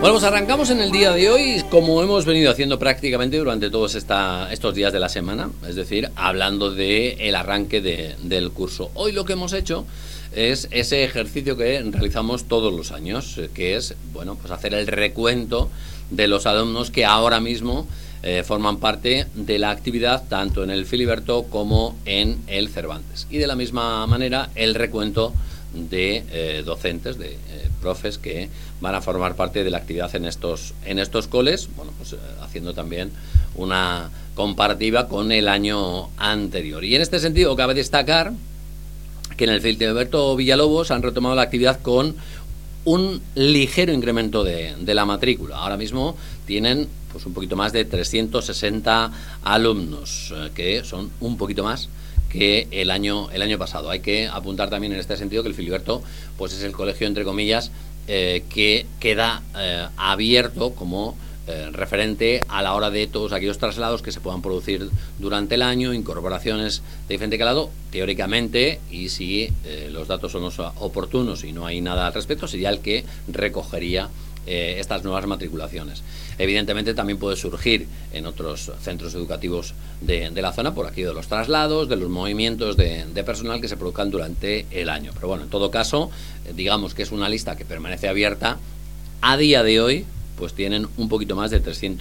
Bueno, pues arrancamos en el día de hoy, como hemos venido haciendo prácticamente durante todos estos días de la semana, es decir, hablando del arranque del curso. Hoy lo que hemos hecho es ese ejercicio que realizamos todos los años, que es, bueno, pues hacer el recuento de los alumnos que ahora mismo forman parte de la actividad tanto en el Filiberto como en el Cervantes. Y de la misma manera el recuento de docentes, de profes que van a formar parte de la actividad en estos coles, bueno, pues haciendo también una comparativa con el año anterior. Y en este sentido cabe destacar que en el Filiberto Villalobos han retomado la actividad con un ligero incremento de la matrícula. Ahora mismo tienen pues un poquito más de 360 alumnos, que son un poquito más que el año pasado. Hay que apuntar también en este sentido que el Filiberto pues es el colegio, entre comillas, que queda abierto como referente a la hora de todos aquellos traslados que se puedan producir durante el año, incorporaciones de diferente calado, teóricamente, y si los datos son los oportunos y no hay nada al respecto, sería el que recogería estas nuevas matriculaciones. Evidentemente también puede surgir en otros centros educativos de la zona por aquello de los traslados, de los movimientos de personal que se produzcan durante el año. Pero bueno, en todo caso, digamos que es una lista que permanece abierta. A día de hoy, pues tienen un poquito más de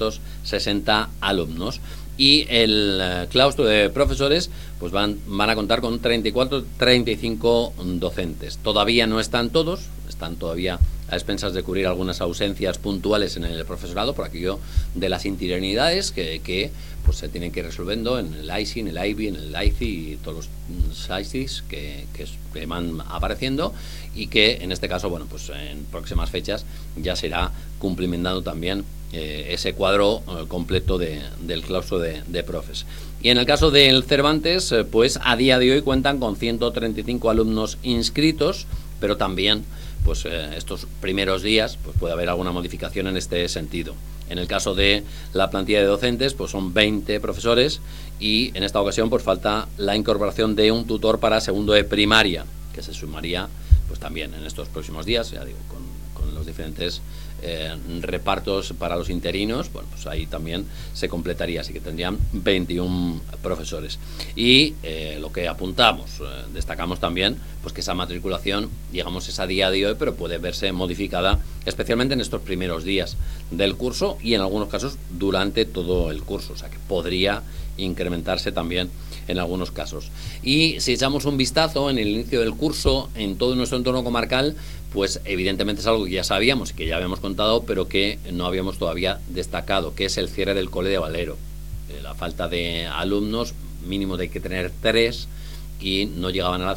360 alumnos. Y el claustro de profesores pues van a contar con 35 docentes. Todavía no están todos, están todavía a expensas de cubrir algunas ausencias puntuales en el profesorado por aquello de las interinidades que pues se tienen que ir resolviendo en el ICI, en el IBI, en el ICI y todos los ICIs que van apareciendo, y que en este caso, bueno, pues en próximas fechas ya se irá cumplimentando también ese cuadro completo del claustro de profes. Y en el caso del Cervantes, pues a día de hoy cuentan con 135 alumnos inscritos, pero también pues estos primeros días pues puede haber alguna modificación en este sentido. En el caso de la plantilla de docentes, pues son 20 profesores, y en esta ocasión pues falta la incorporación de un tutor para segundo de primaria, que se sumaría pues también en estos próximos días, ya digo, con los diferentes repartos para los interinos. Bueno, pues ahí también se completaría, así que tendrían 21 profesores. Y lo que apuntamos, destacamos también pues que esa matriculación, digamos, es a día de hoy, pero puede verse modificada especialmente en estos primeros días del curso y en algunos casos durante todo el curso, o sea que podría incrementarse también en algunos casos. Y si echamos un vistazo en el inicio del curso en todo nuestro entorno comarcal, pues evidentemente es algo que ya sabíamos y que ya habíamos contado, pero que no habíamos todavía destacado, que es el cierre del cole de Valero. La falta de alumnos, mínimo de que tener 3, y no llegaban a